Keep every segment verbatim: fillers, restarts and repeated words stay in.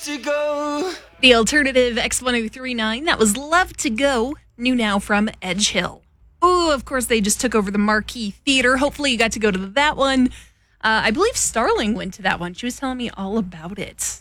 to go. The alternative X ten thirty-nine, that was Love to Go, new now from Edge Hill. Ooh, of course, they just took over the Marquee Theater. Hopefully you got to go to that one. Uh, I believe Starling went to that one. She was telling me all about it.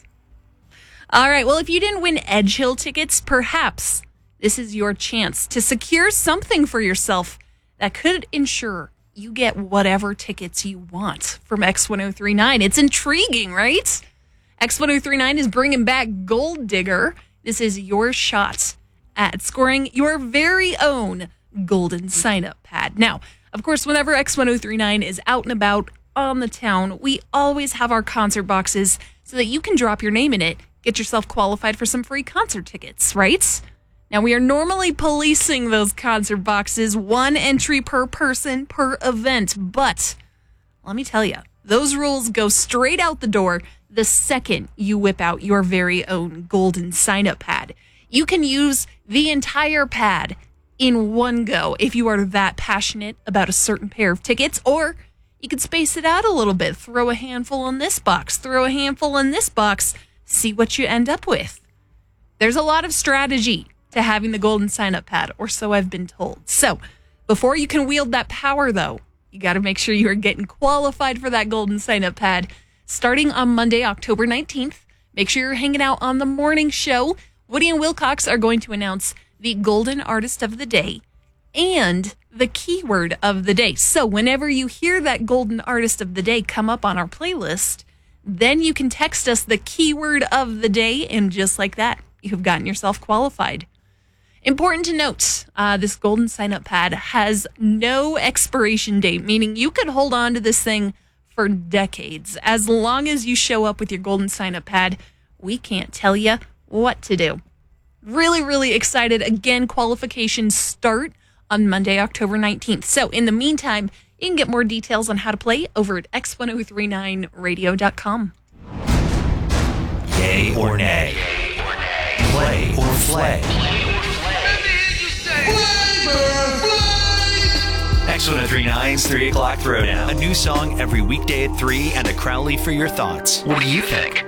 All right, well, if you didn't win Edge Hill tickets, perhaps this is your chance to secure something for yourself that could ensure you get whatever tickets you want from X ten thirty-nine. It's intriguing, right? X ten thirty-nine is bringing back Gold Digger. This is your shot at scoring your very own golden sign-up pad. Now, of course, whenever X ten thirty-nine is out and about on the town, we always have our concert boxes so that you can drop your name in it, get yourself qualified for some free concert tickets, right? Now, we are normally policing those concert boxes, one entry per person per event, but let me tell you, those rules go straight out the door the second you whip out your very own golden sign-up pad. You can use the entire pad in one go if you are that passionate about a certain pair of tickets, or you could space it out a little bit, throw a handful in this box, throw a handful in this box, see what you end up with. There's a lot of strategy to having the golden sign-up pad, or so I've been told. So before you can wield that power, though, you got to make sure you are getting qualified for that golden sign-up pad. Starting on Monday, October nineteenth, make sure you're hanging out on the morning show. Woody and Wilcox are going to announce the Golden Artist of the Day and the keyword of the day. So whenever you hear that Golden Artist of the Day come up on our playlist, then you can text us the keyword of the day, and just like that, you've gotten yourself qualified. Important to note, uh, this golden sign-up pad has no expiration date, meaning you could hold on to this thing for decades. As long as you show up with your golden sign-up pad, we can't tell you what to do. Really, really excited. Again, qualifications start on Monday, October nineteenth. So in the meantime, you can get more details on how to play over at x ten thirty-nine radio dot com. Yay or nay? Play or flay? X ten thirty-nine's three o'clock Throwdown. A new song every weekday at three and a Crowley for your thoughts. What do you think?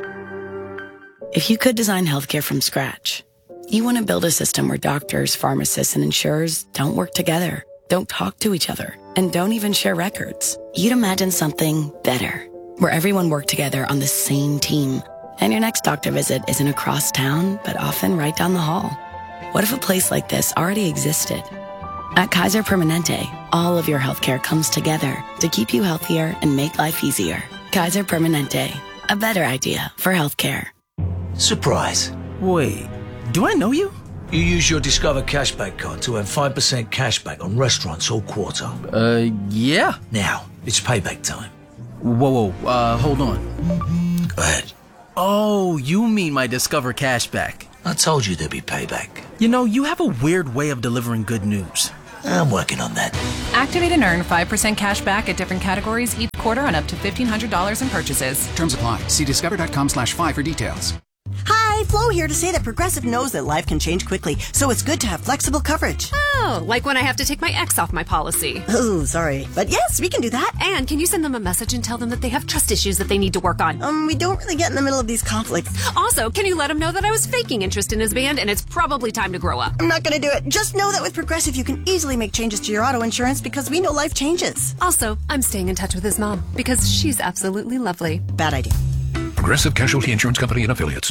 If you could design healthcare from scratch, you want to build a system where doctors, pharmacists, and insurers don't work together, don't talk to each other, and don't even share records. You'd imagine something better, where everyone worked together on the same team, and your next doctor visit isn't across town, but often right down the hall. What if a place like this already existed? At Kaiser Permanente, all of your healthcare comes together to keep you healthier and make life easier. Kaiser Permanente, a better idea for healthcare. Surprise. Wait, do I know you? You use your Discover Cashback card to earn five percent cashback on restaurants all quarter. Uh, yeah. Now, it's payback time. Whoa, whoa, uh, hold on. Go ahead. Oh, you mean my Discover Cashback. I told you there'd be payback. You know, you have a weird way of delivering good news. I'm working on that. Activate and earn five percent cash back at different categories each quarter on up to fifteen hundred dollars in purchases. Terms apply. See discover.com slash five for details. Hi, Flo here to say that Progressive knows that life can change quickly, so it's good to have flexible coverage. Oh, like when I have to take my ex off my policy. Oh, sorry. But yes, we can do that. And can you send them a message and tell them that they have trust issues that they need to work on? Um, we don't really get in the middle of these conflicts. Also, can you let him know that I was faking interest in his band and it's probably time to grow up? I'm not gonna do it. Just know that with Progressive, you can easily make changes to your auto insurance because we know life changes. Also, I'm staying in touch with his mom because she's absolutely lovely. Bad idea. Progressive Casualty Insurance Company and Affiliates.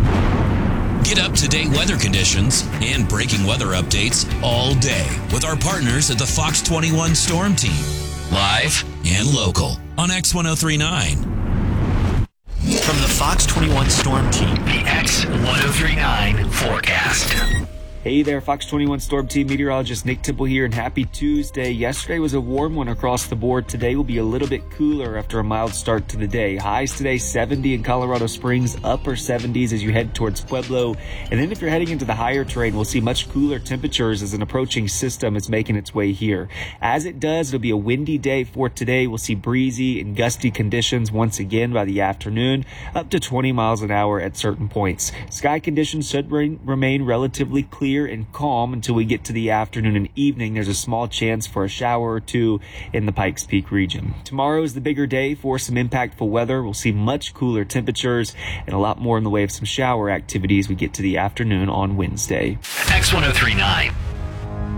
Get up-to-date weather conditions and breaking weather updates all day with our partners at the Fox twenty-one Storm Team. Live and local on X ten thirty-nine. From the Fox twenty-one Storm Team, the X ten thirty-nine forecast. Hey there, Fox twenty-one Storm Team meteorologist Nick Temple here, and happy Tuesday. Yesterday was a warm one across the board. Today will be a little bit cooler after a mild start to the day. Highs today seventy in Colorado Springs, upper seventies as you head towards Pueblo. And then if you're heading into the higher terrain, we'll see much cooler temperatures as an approaching system is making its way here. As it does, it'll be a windy day for today. We'll see breezy and gusty conditions once again by the afternoon, up to twenty miles an hour at certain points. Sky conditions should re- remain relatively clear clear and calm until we get to the afternoon and evening. There's a small chance for a shower or two in the Pikes Peak region. Tomorrow is the bigger day for some impactful weather. We'll see much cooler temperatures and a lot more in the way of some shower activity as we get to the afternoon on Wednesday. X ten thirty-nine.